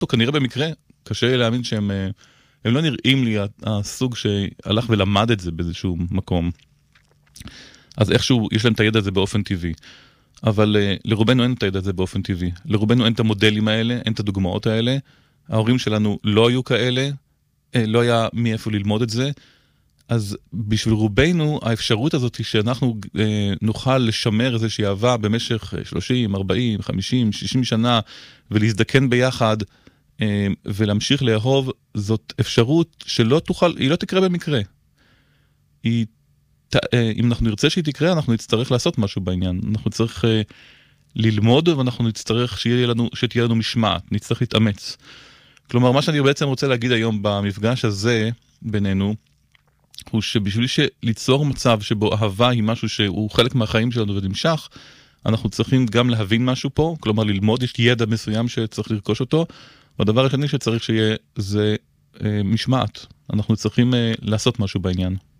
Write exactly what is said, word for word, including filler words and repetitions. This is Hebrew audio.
או כנראה במקרה, קשה להאמין שהם הם לא נראים לי הסוג שהלך ולמד את זה באיזשהו מקום. אז איכשהו יש להם את הידע הזה באופן טבעי. אבל לרובנו אין את הידע הזה באופן טבעי. לרובנו אין את המודלים האלה, אין את הדוגמאות האלה. ההורים שלנו לא היו כאלה, לא היה מאיפה ללמוד את זה. אז בשביל רובנו, האפשרות הזאת היא שאנחנו אה, נוכל לשמר איזושהי אהבה במשך שלושים, ארבעים, חמישים, שישים שנה, ולהזדקן ביחד, אה, ולהמשיך לאהוב, זאת אפשרות שלא תוכל, היא לא תקרה במקרה. היא, ת, אה, אם אנחנו נרצה שהיא תקרה, אנחנו נצטרך לעשות משהו בעניין. אנחנו צריך אה, ללמוד, ואנחנו נצטרך שיהיה לנו, שתהיה לנו משמעת, נצטרך להתאמץ. כלומר, מה שאני בעצם רוצה להגיד היום במפגש הזה בינינו, הוא שבשביל ליצור מצב שבו אהבה היא משהו שהוא חלק מהחיים שלנו ונמשך, אנחנו צריכים גם להבין משהו פה, כלומר ללמוד, יש ידע מסוים שצריך לרכוש אותו, והדבר השני שצריך שיהיה זה אה, משמעת. אנחנו צריכים אה, לעשות משהו בעניין.